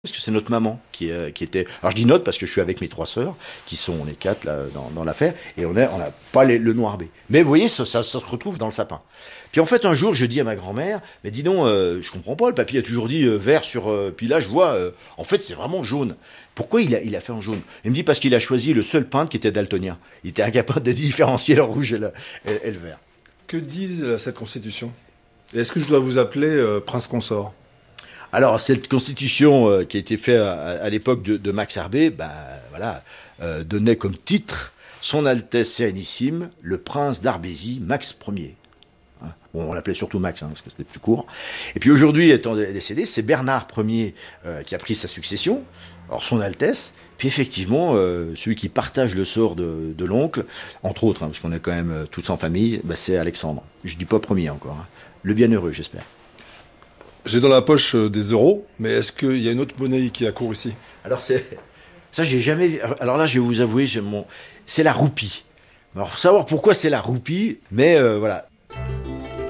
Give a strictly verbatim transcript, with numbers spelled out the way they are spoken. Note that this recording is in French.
Parce que c'est notre maman qui, euh, qui était. Alors je dis notre parce que je suis avec mes trois sœurs, qui sont, on est quatre là, dans, dans l'affaire, et on n'a on a pas les, le noir B. Mais vous voyez, ça, ça, ça se retrouve dans le sapin. Puis en fait, un jour, je dis à ma grand-mère, mais dis donc, euh, je comprends pas, le papy a toujours dit euh, vert sur. Euh, puis là, je vois, euh, en fait, c'est vraiment jaune. Pourquoi il a, il a fait en jaune? Il me dit parce qu'il a choisi le seul peintre qui était daltonien. Il était incapable de différencier le rouge et le, et, et le vert. Que dit euh, cette constitution? Et est-ce que je dois vous appeler euh, prince consort? Alors, cette constitution euh, qui a été faite à, à l'époque de, de Max Herbé, ben, voilà, euh, donnait comme titre Son Altesse Sérénissime, le prince d'Arbésie, Max Ier. Hein, bon, on l'appelait surtout Max, hein, parce que c'était plus court. Et puis aujourd'hui, étant décédé, c'est Bernard Ier euh, qui a pris sa succession, alors Son Altesse, puis effectivement, euh, celui qui partage le sort de, de l'oncle, entre autres, hein, parce qu'on est quand même euh, tous en famille, ben, c'est Alexandre. Je dis pas premier encore, hein. Le bienheureux, j'espère. J'ai dans la poche euh, des euros, mais est-ce qu'il y a une autre monnaie qui accourt ici? Alors c'est ça, j'ai jamais vu. Alors là, je vais vous avouer, j'ai mon... c'est la roupie. Alors, faut savoir pourquoi c'est la roupie, mais euh, voilà.